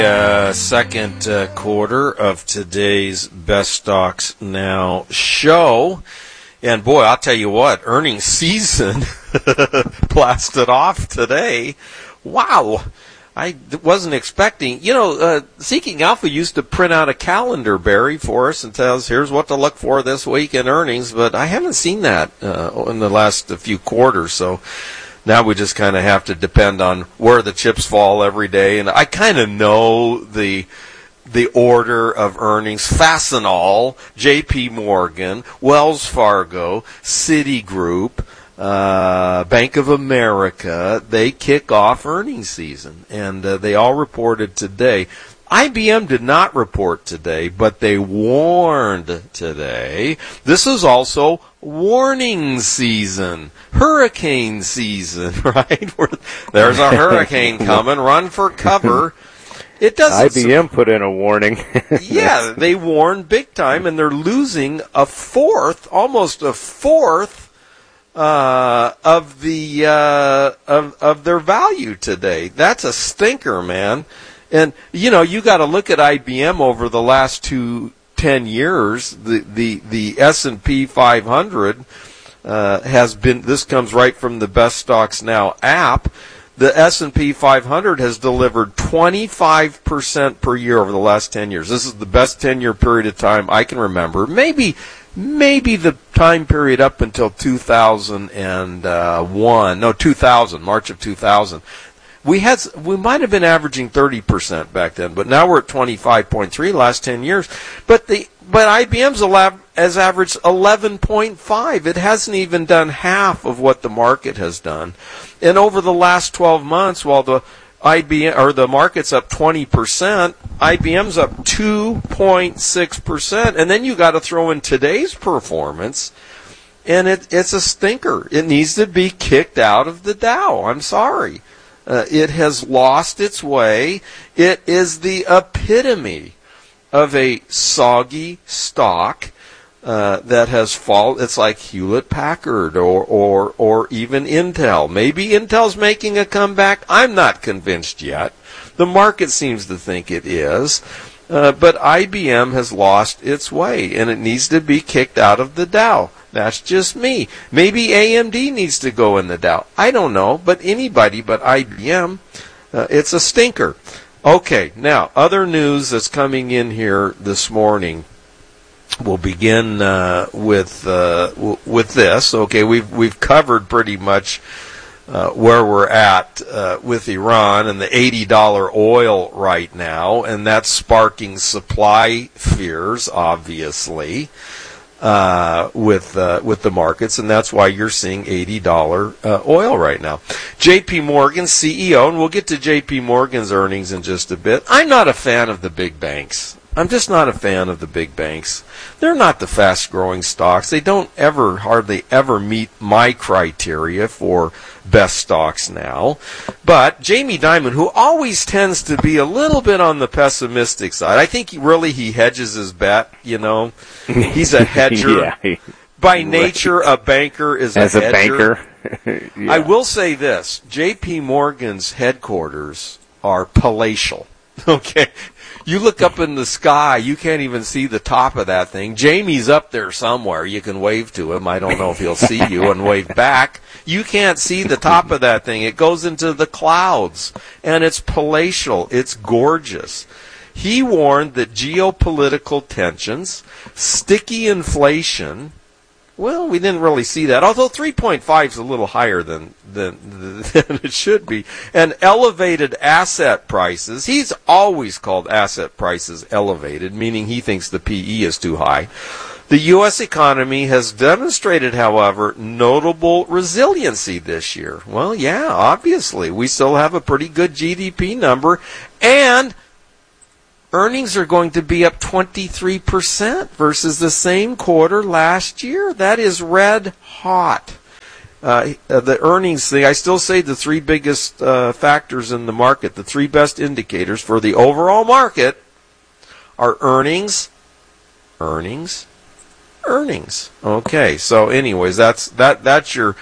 Second quarter of today's Best Stocks Now show. And boy, I'll tell you what, earnings season blasted off today. Wow. I wasn't expecting, Seeking Alpha used to print out a calendar, Barry, for us and tell us here's what to look for this week in earnings, but I haven't seen that in the last few quarters, so now we just kind of have to depend on where the chips fall every day. And I kind of know the order of earnings. Fastenal, J.P. Morgan, Wells Fargo, Citigroup, Bank of America, they kick off earnings season. And they all reported today. IBM did not report today, but they warned today. This is also warning season, hurricane season, right? There's a hurricane coming, run for cover. It doesn't. IBM put in a warning. Yeah, they warned big time, and they're losing almost a fourth of their value today. That's a stinker, man. And, you got to look at IBM over the last 10 years. The S&P 500 has been, this comes right from the Best Stocks Now app. The S&P 500 has delivered 25% per year over the last 10 years. This is the best 10-year period of time I can remember. Maybe the time period up until 2000, March of 2000. We might have been averaging 30% back then, but now we're at 25.3 last 10 years. But IBM's has averaged 11.5. It hasn't even done half of what the market has done. And over the last 12 months, while the market's up 20%, IBM's up 2.6%. And then you got to throw in today's performance, and it's a stinker. It needs to be kicked out of the Dow. I'm sorry. It has lost its way. It is the epitome of a soggy stock that has fallen. It's like Hewlett-Packard or even Intel. Maybe Intel's making a comeback. I'm not convinced yet. The market seems to think it is. But IBM has lost its way, and it needs to be kicked out of the Dow. That's just me. Maybe AMD needs to go in the Dow. I don't know, but anybody but IBM, it's a stinker. Okay, now, other news that's coming in here this morning. We'll begin with this. Okay, we've covered pretty much where we're at with Iran and the $80 oil right now, and that's sparking supply fears, obviously, with the markets, and that's why you're seeing $80 oil right now. J.P. Morgan CEO, and we'll get to J.P. Morgan's earnings in just a bit. I'm not a fan of the big banks. I'm just not a fan of the big banks. They're not the fast-growing stocks. They don't hardly ever meet my criteria for best stocks now. But Jamie Dimon, who always tends to be a little bit on the pessimistic side, I think he hedges his bet, He's a hedger. Yeah, by nature, a banker is a hedger. As a banker. Yeah. I will say this. J.P. Morgan's headquarters are palatial. Okay? You look up in the sky, you can't even see the top of that thing. Jamie's up there somewhere. You can wave to him. I don't know if he'll see you and wave back. You can't see the top of that thing. It goes into the clouds, and it's palatial. It's gorgeous. He warned that geopolitical tensions, sticky inflation, well, we didn't really see that, although 3.5 is a little higher than it should be, and elevated asset prices. He's always called asset prices elevated, meaning he thinks the PE is too high. The U.S. economy has demonstrated, however, notable resiliency this year. Well, yeah, obviously. We still have a pretty good GDP number, and earnings are going to be up 23% versus the same quarter last year. That is red hot. The earnings thing, I still say the three biggest factors in the market, the three best indicators for the overall market are earnings. Okay, so anyways, that's your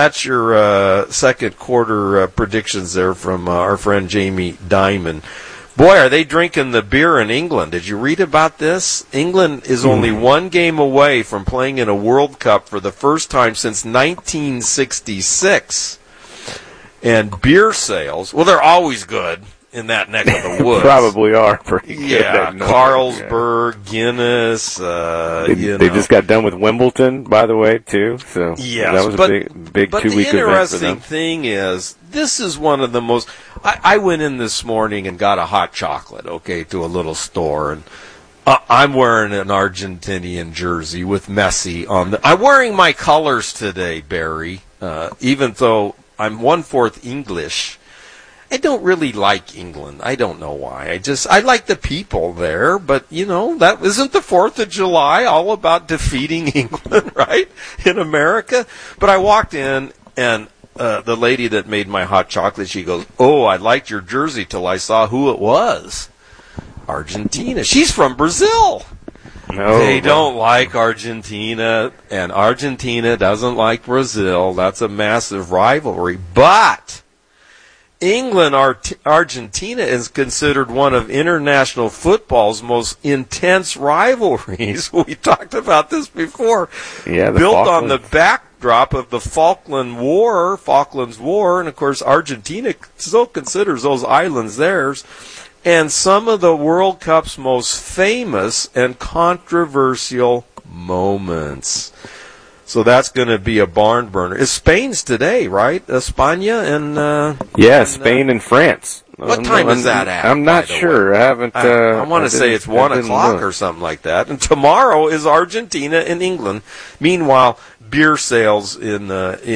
second quarter predictions there from our friend Jamie Dimon. Boy, are they drinking the beer in England. Did you read about this? England is only one game away from playing in a World Cup for the first time since 1966. And beer sales, well, they're always good in that neck of the woods. Probably are pretty good. Yeah, Carlsberg, Guinness. They just got done with Wimbledon, by the way, too. So yes, that was a big 2-week event for them. But the interesting thing is, this is one of the most. I went in this morning and got a hot chocolate, to a little store, and I'm wearing an Argentinian jersey with Messi on the. I'm wearing my colors today, Barry, even though I'm 1/4 English. I don't really like England. I don't know why. I like the people there, but that isn't the 4th of July all about defeating England, right? In America. But I walked in and the lady that made my hot chocolate, she goes, "Oh, I liked your jersey till I saw who it was. Argentina." She's from Brazil. No, they don't like Argentina, and Argentina doesn't like Brazil. That's a massive rivalry. But England, Argentina is considered one of international football's most intense rivalries. We talked about this before. Yeah, built on the backdrop of the Falklands War, and of course Argentina still considers those islands theirs. And some of the World Cup's most famous and controversial moments. So that's going to be a barn burner. It's Spain's today, right? España and Spain and France. What time is that at? I'm not sure. I haven't. I want to say it's 1 o'clock or something like that. And tomorrow is Argentina and England. Meanwhile, beer sales in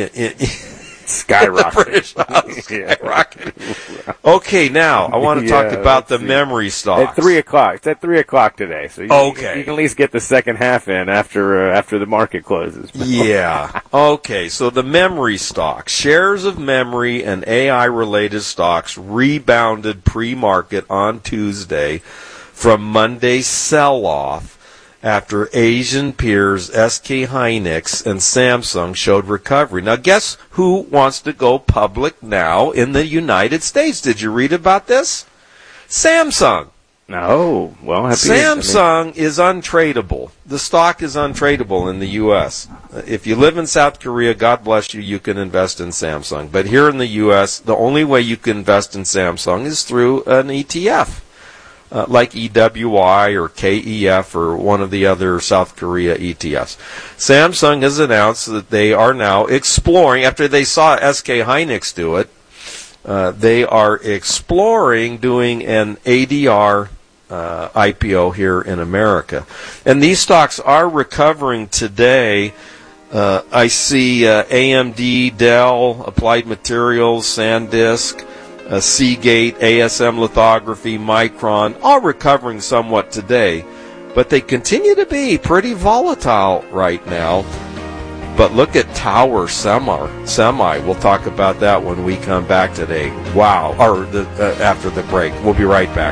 skyrocketing. Okay, now I want to talk about the memory stocks. At 3 o'clock. It's at 3 o'clock today, so you can at least get the second half in after the market closes. Yeah. Okay, so the memory stocks, shares of memory and AI-related stocks rebounded pre-market on Tuesday from Monday's sell-off after Asian peers SK Hynix and Samsung showed recovery. Now, guess who wants to go public now in the United States? Did you read about this? Samsung. No. Well, Samsung is untradeable. The stock is untradeable in the U.S. If you live in South Korea, God bless you, you can invest in Samsung. But here in the U.S., the only way you can invest in Samsung is through an ETF. Like EWI or KEF or one of the other South Korea ETFs. Samsung has announced that they are now exploring, after they saw SK Hynix do it, they are exploring doing an ADR IPO here in America. And these stocks are recovering today. I see AMD, Dell, Applied Materials, SanDisk, Seagate, ASM Lithography, Micron, all recovering somewhat today, but they continue to be pretty volatile right now. But look at Tower Semi. We'll talk about that when we come back today. Wow. Or after the break. We'll be right back.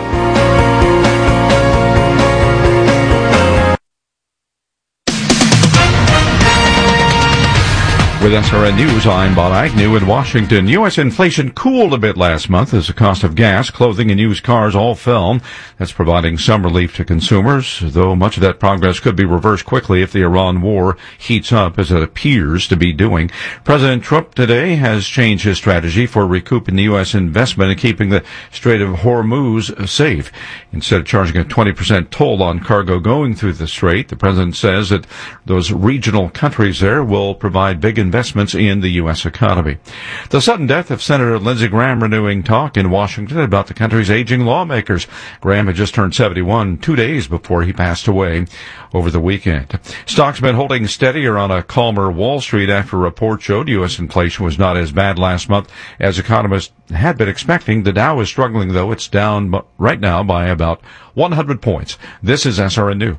With SRN News, I'm Bob Agnew in Washington. U.S. inflation cooled a bit last month as the cost of gas, clothing, and used cars all fell. That's providing some relief to consumers, though much of that progress could be reversed quickly if the Iran war heats up, as it appears to be doing. President Trump today has changed his strategy for recouping the U.S. investment and keeping the Strait of Hormuz safe. Instead of charging a 20% toll on cargo going through the strait, the president says that those regional countries there will provide big investments in the U.S. economy. The sudden death of Senator Lindsey Graham renewing talk in Washington about the country's aging lawmakers. Graham had just turned 71 2 days before he passed away over the weekend. Stocks have been holding steadier on a calmer Wall Street after a report showed U.S. inflation was not as bad last month as economists had been expecting. The Dow is struggling, though. It's down right now by about 100 points. This is SRN News.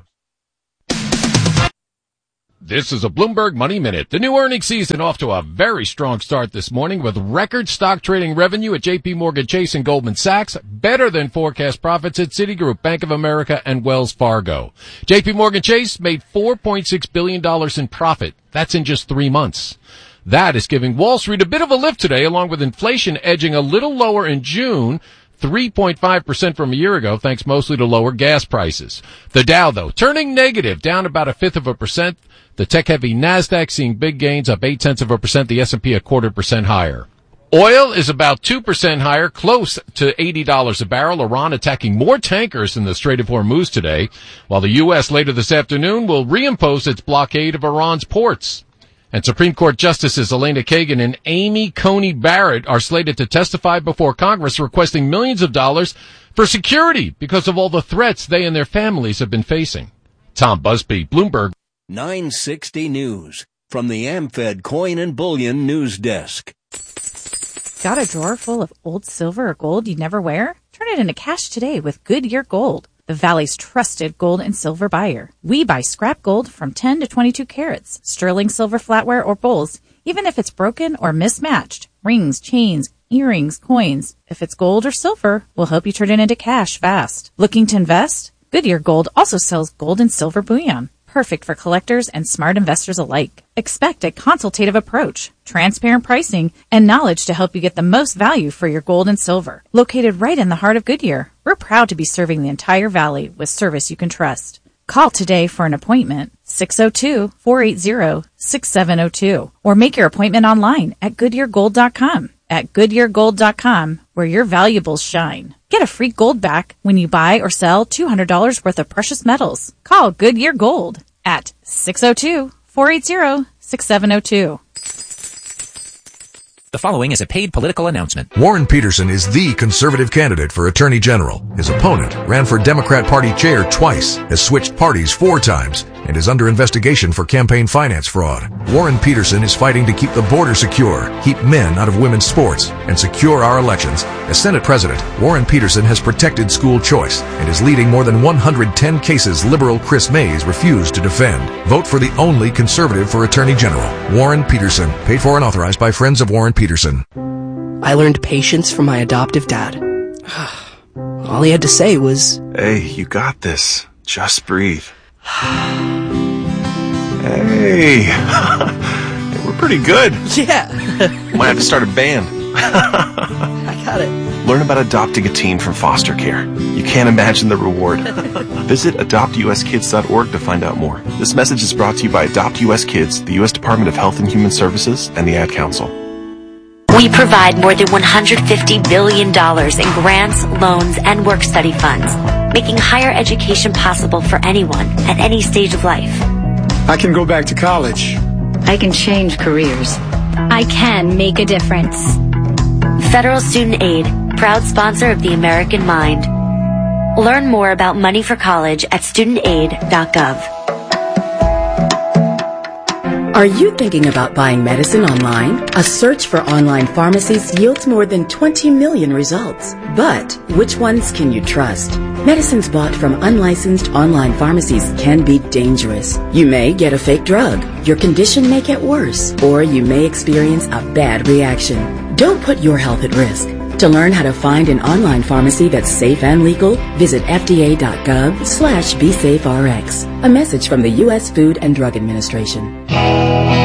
This is a Bloomberg Money Minute. The new earnings season off to a very strong start this morning with record stock trading revenue at JP Morgan Chase and Goldman Sachs, better than forecast profits at Citigroup, Bank of America, and Wells Fargo. JP Morgan Chase made $4.6 billion in profit. That's in just 3 months. That is giving Wall Street a bit of a lift today, along with inflation edging a little lower in June. 3.5% from a year ago, thanks mostly to lower gas prices. The Dow, though, turning negative, down about 0.5%. The tech-heavy NASDAQ seeing big gains, up 0.8%. The S&P 0.25% higher. Oil is about 2% higher, close to $80 a barrel. Iran attacking more tankers in the Strait of Hormuz today, while the U.S. later this afternoon will reimpose its blockade of Iran's ports. And Supreme Court Justices Elena Kagan and Amy Coney Barrett are slated to testify before Congress requesting millions of dollars for security because of all the threats they and their families have been facing. Tom Busby, Bloomberg. 960 News from the AmFed Coin and Bullion News Desk. Got a drawer full of old silver or gold you never wear? Turn it into cash today with Goodyear Gold, the Valley's trusted gold and silver buyer. We buy scrap gold from 10 to 22 carats, sterling silver flatware or bowls, even if it's broken or mismatched. Rings, chains, earrings, coins. If it's gold or silver, we'll help you turn it into cash fast. Looking to invest? Goodyear Gold also sells gold and silver bullion. Perfect for collectors and smart investors alike. Expect a consultative approach, transparent pricing, and knowledge to help you get the most value for your gold and silver. Located right in the heart of Goodyear, we're proud to be serving the entire valley with service you can trust. Call today for an appointment, 602-480-6702, or make your appointment online at GoodyearGold.com. At GoodyearGold.com, where your valuables shine. Get a free gold back when you buy or sell $200 worth of precious metals. Call Goodyear Gold at 602-480-6702. The following is a paid political announcement. Warren Peterson is the conservative candidate for Attorney General. His opponent ran for Democrat Party chair twice, has switched parties 4 times, and is under investigation for campaign finance fraud. Warren Peterson is fighting to keep the border secure, keep men out of women's sports, and secure our elections. As Senate President, Warren Peterson has protected school choice and is leading more than 110 cases liberal Chris Mays refused to defend. Vote for the only conservative for Attorney General, Warren Peterson. Paid for and authorized by Friends of Warren Peterson. I learned patience from my adoptive dad. All he had to say was, "Hey, you got this. Just breathe." Hey, we're pretty good. Yeah. Might have to start a band. I got it. Learn about adopting a teen from foster care. You can't imagine the reward. Visit adoptuskids.org to find out more. This message is brought to you by Adopt US Kids, the U.S. Department of Health and Human Services, and the Ad Council. We provide more than $150 billion in grants, loans, and work-study funds, making higher education possible for anyone at any stage of life. I can go back to college. I can change careers. I can make a difference. Federal Student Aid, proud sponsor of the American Mind. Learn more about money for college at studentaid.gov. Are you thinking about buying medicine online? A search for online pharmacies yields more than 20 million results. But which ones can you trust? Medicines bought from unlicensed online pharmacies can be dangerous. You may get a fake drug, your condition may get worse, or you may experience a bad reaction. Don't put your health at risk. To learn how to find an online pharmacy that's safe and legal, visit fda.gov/BeSafeRx. A message from the U.S. Food and Drug Administration.